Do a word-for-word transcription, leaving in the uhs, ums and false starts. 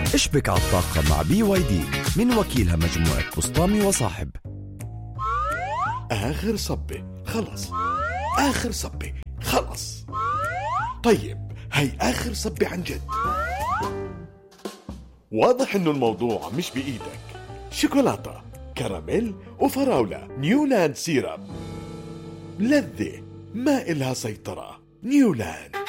اشبك على الطاقة مع بي واي دي من وكيلها مجموعة بسطامي وصاحب. آخر صبة خلص، آخر صبة خلص. طيب هاي آخر صبة عن جد. واضح إنه الموضوع مش بإيدك. شوكولاتة، كراميل وفراولة، نيولاند سيرب، لذة ما إلها سيطرة. نيولاند.